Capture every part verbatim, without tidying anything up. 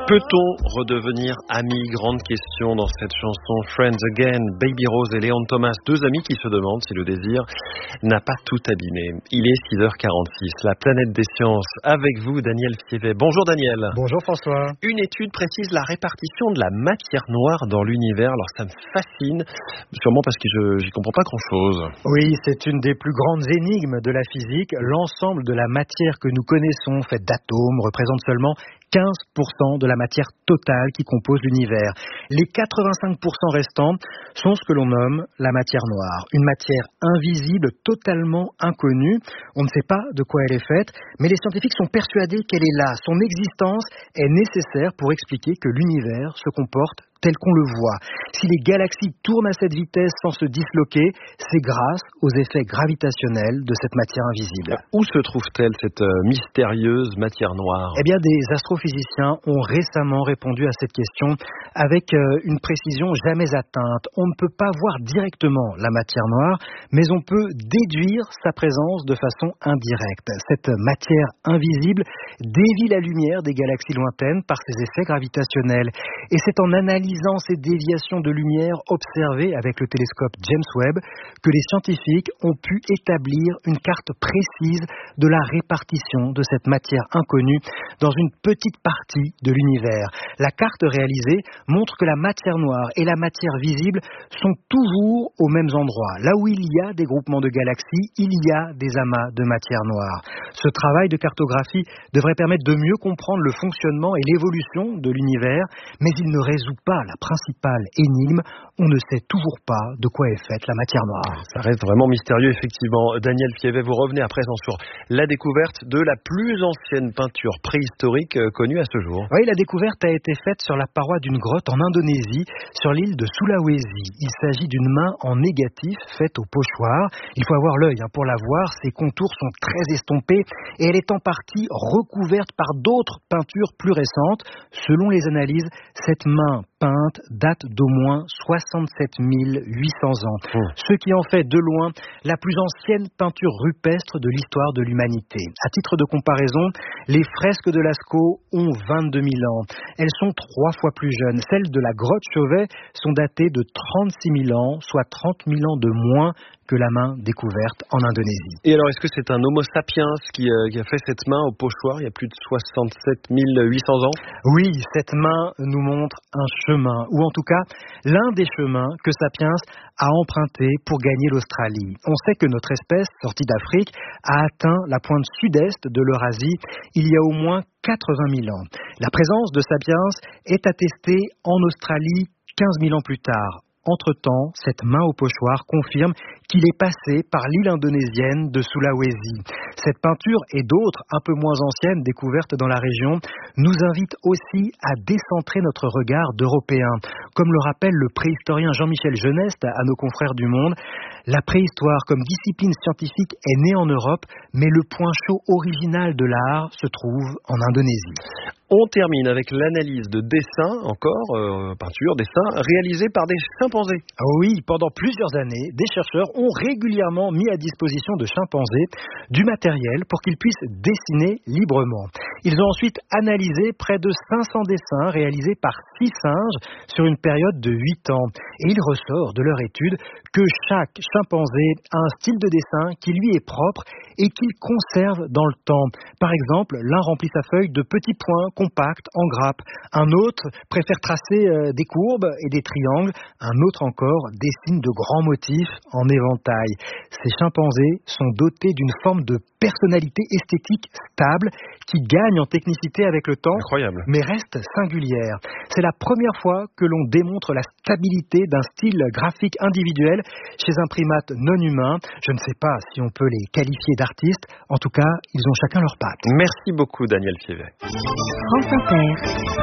Peut-on redevenir amis? Grande question dans cette chanson Friends Again. Baby Rose et Léon Thomas, deux amis qui se demandent si le désir n'a pas tout abîmé. Il est six heures quarante-six, la planète des sciences. Avec vous, Daniel Fievet. Bonjour Daniel. Bonjour François. Une étude précise la répartition de la matière noire dans l'univers. Alors ça me fascine, sûrement parce que je j'y comprends pas grand-chose. Oui, c'est une des plus grandes énigmes de la physique. L'ensemble de la matière que nous connaissons, faite d'atomes, représente seulement quinze pour cent de la matière totale qui compose l'univers. Les quatre-vingt-cinq pour cent restants sont ce que l'on nomme la matière noire. Une matière invisible, totalement inconnue. On ne sait pas de quoi elle est faite, mais les scientifiques sont persuadés qu'elle est là. Son existence est nécessaire pour expliquer que l'univers se comporte tel qu'on le voit. Si les galaxies tournent à cette vitesse sans se disloquer, c'est grâce aux effets gravitationnels de cette matière invisible. Où se trouve-t-elle, cette mystérieuse matière noire? Eh bien, des astrophysiciens ont récemment répondu à cette question avec une précision jamais atteinte. On ne peut pas voir directement la matière noire, mais on peut déduire sa présence de façon indirecte. Cette matière invisible dévie la lumière des galaxies lointaines par ses effets gravitationnels. Et c'est en analysant ces déviations de lumière observées avec le télescope James Webb que les scientifiques ont pu établir une carte précise de la répartition de cette matière inconnue dans une petite partie de l'univers. La carte réalisée montre que la matière noire et la matière visible sont toujours aux mêmes endroits. Là où il y a des groupements de galaxies, il y a des amas de matière noire. Ce travail de cartographie devrait permettre de mieux comprendre le fonctionnement et l'évolution de l'univers, mais il ne résout pas la principale énigme. On ne sait toujours pas de quoi est faite la matière noire. Ça reste vraiment mystérieux, effectivement. Daniel Fievet, vous revenez à présent sur la découverte de la plus ancienne peinture préhistorique connue à ce jour. Oui, la découverte a été faite sur la paroi d'une grotte en Indonésie, sur l'île de Sulawesi. Il s'agit d'une main en négatif faite au pochoir. Il faut avoir l'œil hein, pour la voir. Ses contours sont très estompés et elle est en partie recouverte par d'autres peintures plus récentes. Selon les analyses, cette main peinte date d'au moins soixante-sept mille huit cents ans, mmh. ce qui en fait de loin la plus ancienne peinture rupestre de l'histoire de l'humanité. À titre de comparaison, les fresques de Lascaux ont vingt-deux mille ans. Elles sont trois fois plus jeunes. Celles de la grotte Chauvet sont datées de trente-six mille ans, soit trente mille ans de moins que la main découverte en Indonésie. Et alors, est-ce que c'est un Homo sapiens qui, euh, qui a fait cette main au pochoir il y a plus de soixante-sept mille huit cents ans? Oui, cette main nous montre un chemin, ou en tout cas l'un des chemins que Sapiens a emprunté pour gagner l'Australie. On sait que notre espèce, sortie d'Afrique, a atteint la pointe sud-est de l'Eurasie il y a au moins quatre-vingt mille ans. La présence de Sapiens est attestée en Australie quinze mille ans plus tard. Entre-temps, cette main au pochoir confirme qu'il est passé par l'île indonésienne de Sulawesi. Cette peinture et d'autres, un peu moins anciennes, découvertes dans la région, nous invitent aussi à décentrer notre regard d'Européens. Comme le rappelle le préhistorien Jean-Michel Geneste à nos confrères du Monde, la préhistoire comme discipline scientifique est née en Europe, mais le point chaud original de l'art se trouve en Indonésie. On termine avec l'analyse de dessins, encore, euh, peinture, dessins, réalisés par des chimpanzés. Oui, pendant plusieurs années, des chercheurs ont régulièrement mis à disposition de chimpanzés du matériel pour qu'ils puissent dessiner librement. Ils ont ensuite analysé près de cinq cents dessins réalisés par six singes sur une période de huit ans. Et il ressort de leur étude que chaque chimpanzé a un style de dessin qui lui est propre et qu'il conserve dans le temps. Par exemple, l'un remplit sa feuille de petits points compacts en grappe. Un autre préfère tracer euh, des courbes et des triangles. Un autre encore dessine de grands motifs en éventail. Ces chimpanzés sont dotés d'une forme de personnalité esthétique stable qui gagne en technicité avec le temps, incroyable, mais reste singulière. C'est la première fois que l'on démontre la stabilité d'un style graphique individuel chez un primate non humain. Je ne sais pas si on peut les qualifier d'artistes. En tout cas, ils ont chacun leurs pattes. Merci beaucoup, Daniel Fievet. France Inter.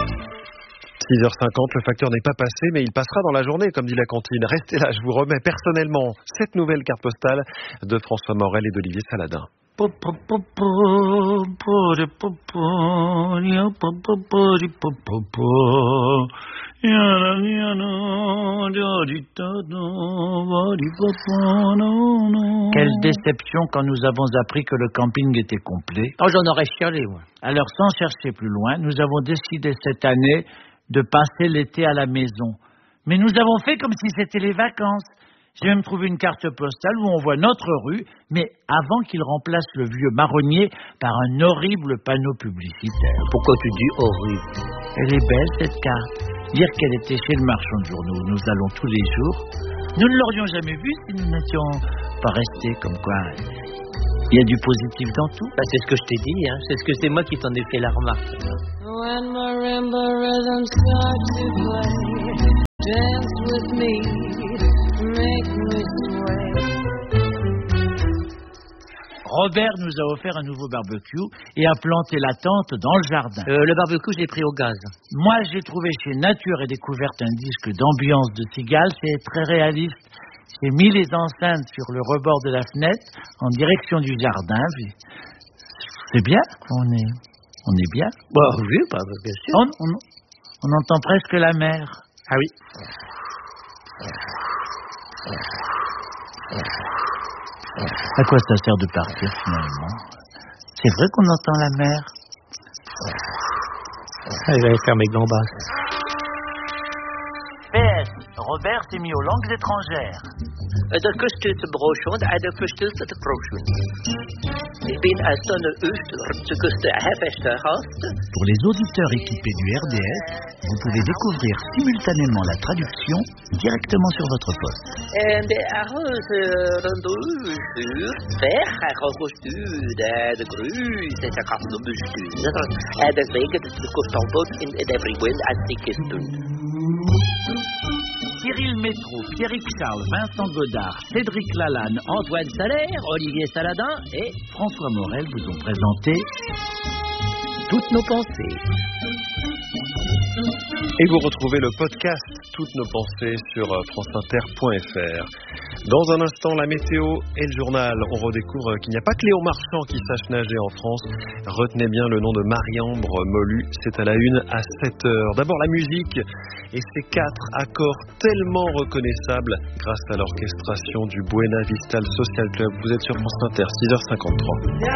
six heures cinquante, le facteur n'est pas passé, mais il passera dans la journée, comme dit la cantine. Restez là, je vous remets personnellement cette nouvelle carte postale de François Morel et d'Olivier Saladin. Quelle déception quand nous avons appris que le camping était complet. Oh, j'en aurais chialé, moi. Alors, sans chercher plus loin, nous avons décidé cette année de passer l'été à la maison. Mais nous avons fait comme si c'était les vacances. J'ai même trouvé une carte postale où on voit notre rue, mais avant qu'il remplace le vieux marronnier par un horrible panneau publicitaire. Pourquoi tu dis horrible? Elle est belle, cette carte. Dire qu'elle était chez le marchand de journaux où nous allons tous les jours. Nous ne l'aurions jamais vue si nous n'étions pas restés, comme quoi il y a du positif dans tout. Bah, c'est ce que je t'ai dit, hein. C'est ce que c'est moi qui t'en ai fait la remarque. When marimba rhythm starts to play, dance with me, make me sway. Robert nous a offert un nouveau barbecue et a planté la tente dans le jardin. Euh, le barbecue, je l'ai pris au gaz. Moi, j'ai trouvé chez Nature et Découverte un disque d'ambiance de cigale. C'est très réaliste. J'ai mis les enceintes sur le rebord de la fenêtre en direction du jardin. C'est bien, on est, on est bien. Bah oui, bah, bien sûr. On, on, on entend presque la mer. Ah oui. À quoi ça sert de partir finalement? C'est vrai qu'on entend la mer. Ah, j'allais faire mes gambas. P S. Robert s'est mis aux langues étrangères. De kuststudse broschon en de verstulste te broschon. Ik ben uit de Oost-Rutse Hefesterhast. Pour les auditeurs équipés du R D S, vous pouvez découvrir simultanément la traduction directement sur votre poste. En de ergens rond de uur, ver gestuurd, de gruis, de kasten bestuurd. En de wegen de kostambot in everyone at Sikistund. Cyril Métro, Pierrick Charles, Vincent Godard, Cédric Lalanne, Antoine Salaire, Olivier Saladin et François Morel vous ont présenté Toutes nos pensées. Et vous retrouvez le podcast Toutes nos pensées sur franceinter point f r. Dans un instant, la météo et le journal. On redécouvre qu'il n'y a pas que Léon Marchand qui sache nager en France. Retenez bien le nom de Marie-Ambre Molu. C'est à la une à sept heures. D'abord la musique et ses quatre accords tellement reconnaissables grâce à l'orchestration du Buena Vista Social Club. Vous êtes sur France Inter, six heures cinquante-trois.